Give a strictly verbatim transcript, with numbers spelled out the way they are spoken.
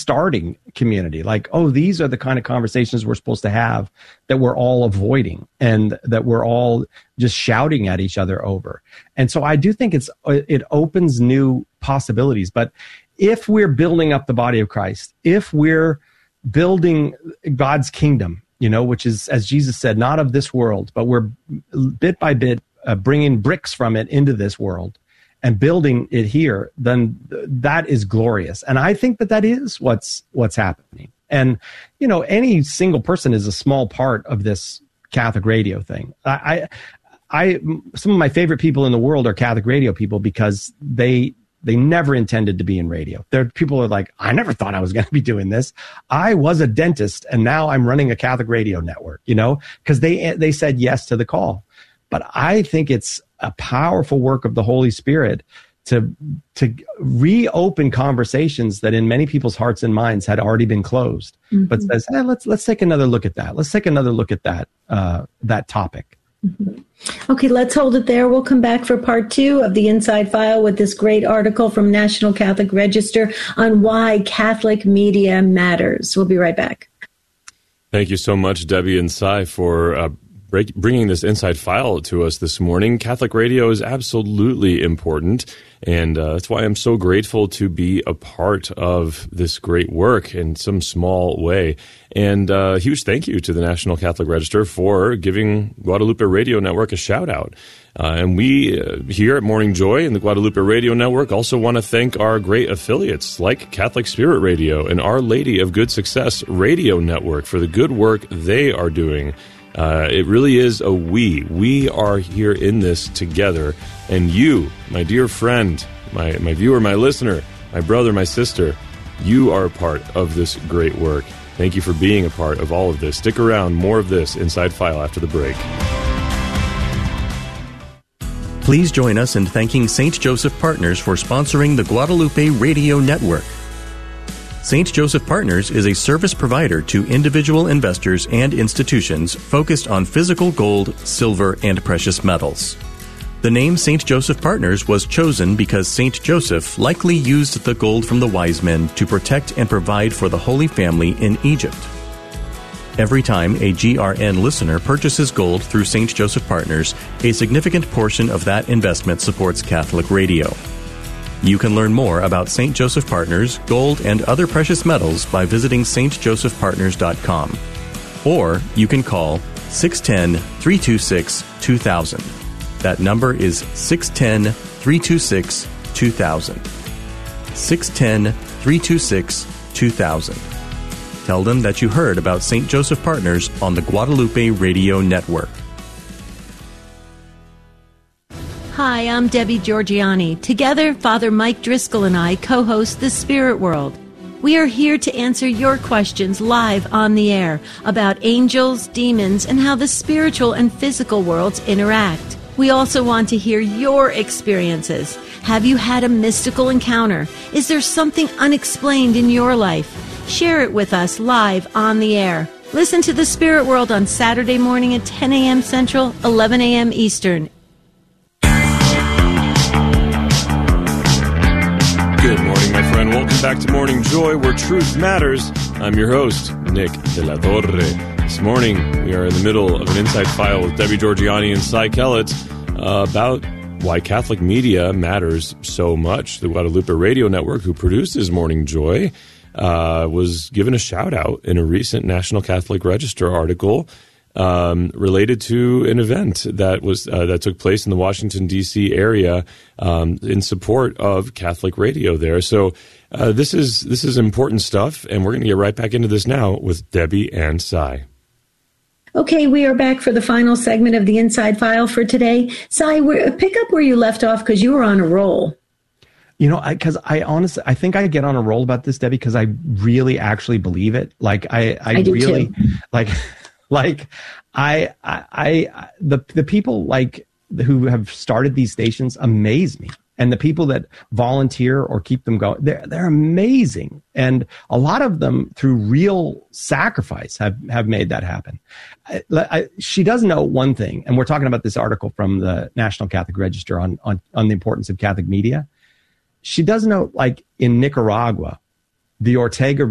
starting community. Like, oh, these are the kind of conversations we're supposed to have that we're all avoiding and that we're all just shouting at each other over. And so I do think it's it opens new possibilities. But if we're building up the body of Christ, if we're building God's kingdom, you know, which is, as Jesus said, not of this world, but we're bit by bit uh, bringing bricks from it into this world and building it here, then th- that is glorious. And I think that that is what's what's happening. And, you know, any single person is a small part of this Catholic radio thing. I, I, I some of my favorite people in the world are Catholic radio people because they they never intended to be in radio. There people are like, I never thought I was going to be doing this. I was a dentist, and now I'm running a Catholic radio network. You know, because they they said yes to the call. But I think it's a powerful work of the Holy Spirit to to reopen conversations that in many people's hearts and minds had already been closed. Mm-hmm. But says, hey, let's let's take another look at that. Let's take another look at that uh, that topic. Mm-hmm. Okay, let's hold it there. We'll come back for part two of the Inside File with this great article from National Catholic Register on why Catholic media matters. We'll be right back. Thank you so much, Debbie and Cy, for uh, break, bringing this Inside File to us this morning. Catholic radio is absolutely important, and uh, that's why I'm so grateful to be a part of this great work in some small way. And a uh, huge thank you to the National Catholic Register for giving Guadalupe Radio Network a shout-out. Uh, and we uh, here at Morning Joy and the Guadalupe Radio Network also want to thank our great affiliates like Catholic Spirit Radio and Our Lady of Good Success Radio Network for the good work they are doing. Uh, it really is a we. We are here in this together. And you, my dear friend, my, my viewer, my listener, my brother, my sister, you are a part of this great work. Thank you for being a part of all of this. Stick around. More of this Inside File after the break. Please join us in thanking Saint Joseph Partners for sponsoring the Guadalupe Radio Network. Saint Joseph Partners is a service provider to individual investors and institutions focused on physical gold, silver, and precious metals. The name Saint Joseph Partners was chosen because Saint Joseph likely used the gold from the wise men to protect and provide for the Holy Family in Egypt. Every time a G R N listener purchases gold through Saint Joseph Partners, a significant portion of that investment supports Catholic radio. You can learn more about Saint Joseph Partners, gold, and other precious metals by visiting s t joseph partners dot com. Or you can call six one zero, three two six, two thousand. That number is six one zero, three two six, two thousand. six one zero, three two six, two thousand. Tell them that you heard about Saint Joseph Partners on the Guadalupe Radio Network. Hi, I'm Debbie Georgiani. Together, Father Mike Driscoll and I co-host The Spirit World. We are here to answer your questions live on the air about angels, demons, and how the spiritual and physical worlds interact. We also want to hear your experiences. Have you had a mystical encounter? Is there something unexplained in your life? Share it with us live on the air. Listen to The Spirit World on Saturday morning at ten a.m. Central, eleven a.m. Eastern. Good morning, my friend. Welcome back to Morning Joy, where truth matters. I'm your host, Nick De La Torre. This morning, we are in the middle of an Inside File with Debbie Georgiani and Cy Kellett uh, about why Catholic media matters so much. The Guadalupe Radio Network, who produces Morning Joy, uh, was given a shout-out in a recent National Catholic Register article Um, related to an event that was uh, that took place in the Washington, D C area um, in support of Catholic radio there. So uh, this is this is important stuff, and we're going to get right back into this now with Debbie and Cy. Okay, we are back for the final segment of the Inside File for today. Cy, pick up where you left off because you were on a roll. You know, because I, I honestly, I think I get on a roll about this, Debbie, because I really actually believe it. Like, I, I, I do really, too. like... Like I, I, I, the the people like who have started these stations amaze me, and the people that volunteer or keep them going, they're they're amazing, and a lot of them through real sacrifice have have made that happen. I, I, she does know one thing, and we're talking about this article from the National Catholic Register on on on the importance of Catholic media. She does know, like in Nicaragua, the Ortega